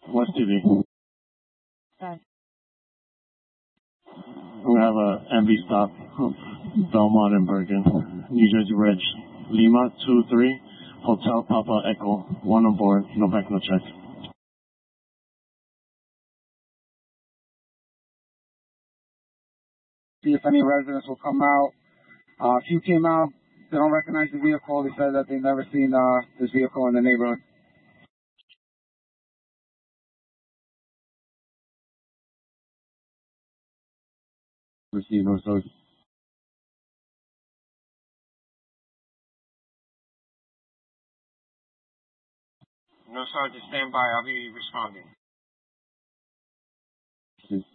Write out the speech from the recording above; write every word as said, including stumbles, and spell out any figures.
West T V. Okay. We have a M V stop, Belmont and Bergen, New Jersey Reg, Lima two three, Hotel Papa Echo, one on board, no bank, no check. See if any residents will come out. Uh, a few came out, they don't recognize the vehicle, they said that they've never seen uh, this vehicle in the neighborhood. Receive no source. No, Sergeant, stand by. I'll be responding.